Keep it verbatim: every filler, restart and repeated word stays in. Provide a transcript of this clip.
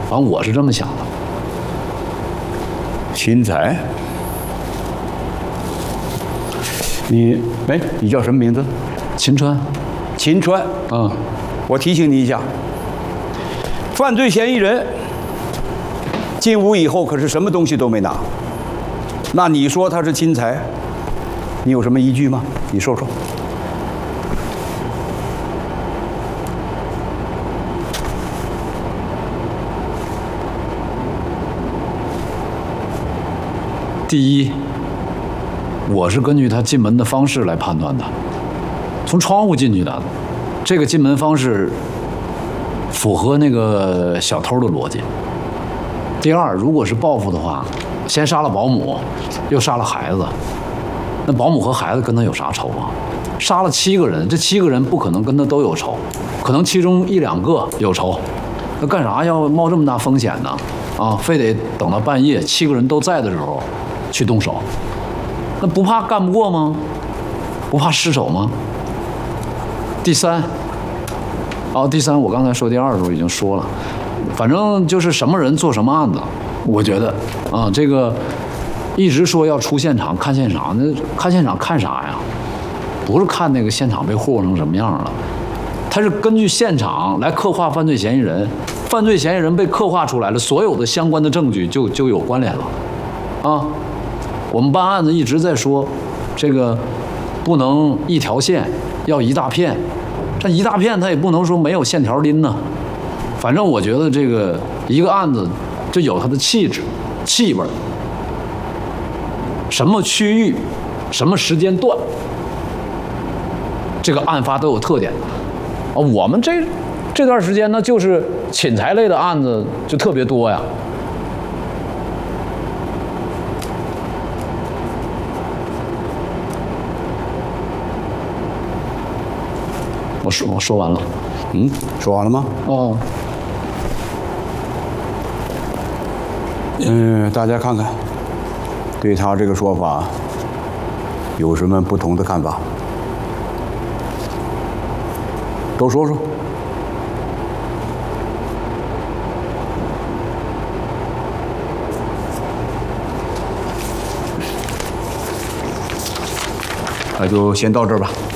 反正我是这么想的。 钦才，你哎，你叫什么名字？ 秦川。 秦川。 嗯， 我提醒你一下，犯罪嫌疑人进屋以后可是什么东西都没拿。那你说他是钦才，你有什么依据吗？你说说。 第一，我是根据他进门的方式来判断的，从窗户进去的，这个进门方式符合那个小偷的逻辑。第二，如果是报复的话，先杀了保姆，又杀了孩子，那保姆和孩子跟他有啥仇啊？杀了七个人，这七个人不可能跟他都有仇，可能其中一两个有仇，那干啥要冒这么大风险呢？啊，非得等到半夜七个人都在的时候去动手，那不怕干不过吗？不怕失手吗？第三，哦，第三，我刚才说第二的时候已经说了，反正就是什么人做什么案子，我觉得啊，这个一直说要出现场看现场，那看现场看啥呀？不是看那个现场被霍霍成什么样了，他是根据现场来刻画犯罪嫌疑人，犯罪嫌疑人被刻画出来了，所有的相关的证据就就有关联了，啊。我们办案子一直在说，这个不能一条线，要一大片。这一大片它也不能说没有线条拎呢。反正我觉得这个一个案子就有它的气质、气味，什么区域、什么时间段，这个案发都有特点。啊，我们这这段时间呢，就是侵财类的案子就特别多呀。我说我说完了， 嗯，说完了吗？ 哦， 嗯，大家看看，对他这个说法有什么不同的看法？都说说。那就先到这儿吧。